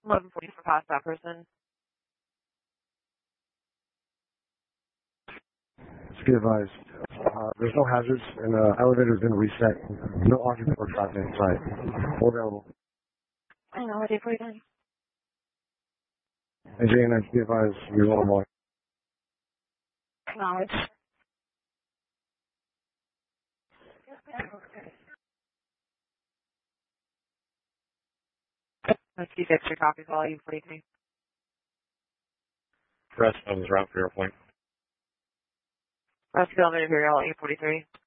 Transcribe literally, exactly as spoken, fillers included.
eleven forty for past that person. Just be advised, uh, there's no hazards and the uh, elevator's been reset. No occupant or traffic inside. All available. I know, I did forty-nine. And J N N, be advised, you're one more. Acknowledge. Let's keep extra copy volume forty-three. Rest of the route for your point. Rest of the Imperial eight forty-three.